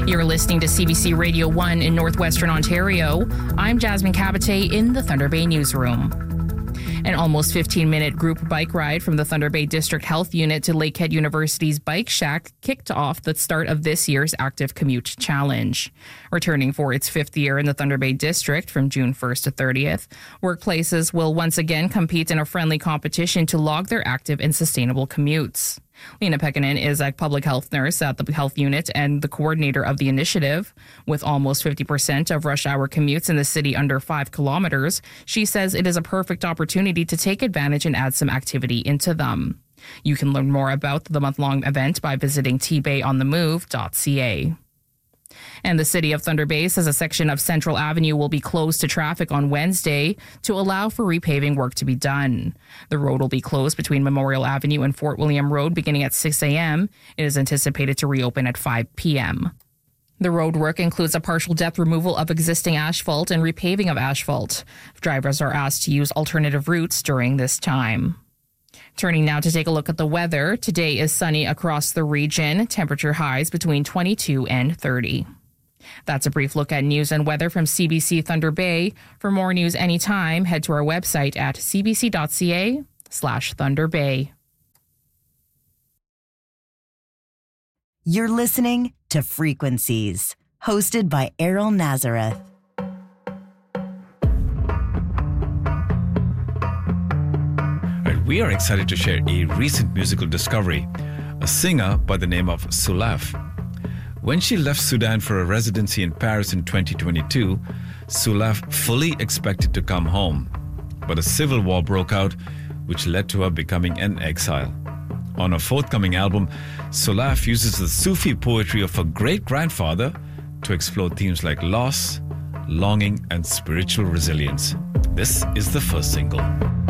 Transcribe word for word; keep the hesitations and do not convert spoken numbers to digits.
You're listening to C B C Radio one in Northwestern Ontario. I'm Jasmine Cabate in the Thunder Bay newsroom. An almost fifteen-minute group bike ride from the Thunder Bay District Health Unit to Lakehead University's Bike Shack kicked off the start of this year's Active Commute Challenge. Returning for its fifth year in the Thunder Bay District from June first to thirtieth, workplaces will once again compete in a friendly competition to log their active and sustainable commutes. Lena Pekkanen is a public health nurse at the health unit and the coordinator of the initiative. With almost fifty percent of rush hour commutes in the city under five kilometers, she says it is a perfect opportunity to take advantage and add some activity into them. You can learn more about the month-long event by visiting t bay on the move dot c a. And the city of Thunder Bay says a section of Central Avenue will be closed to traffic on Wednesday to allow for repaving work to be done. The road will be closed between Memorial Avenue and Fort William Road beginning at six a.m. It is anticipated to reopen at five p.m. The road work includes a partial depth removal of existing asphalt and repaving of asphalt. Drivers are asked to use alternative routes during this time. Turning now to take a look at the weather. Today is sunny across the region. Temperature highs between twenty-two and thirty. That's a brief look at news and weather from C B C Thunder Bay. For more news anytime, head to our website at c b c dot c a slash Thunder Bay. You're listening to Frequencies, hosted by Errol Nazareth. We are excited to share a recent musical discovery, a singer by the name of Sulaf. When she left Sudan for a residency in Paris in twenty twenty-two, Sulaf fully expected to come home. But a civil war broke out, which led to her becoming an exile. On her forthcoming album, Sulaf uses the Sufi poetry of her great-grandfather to explore themes like loss, longing, and spiritual resilience. This is the first single.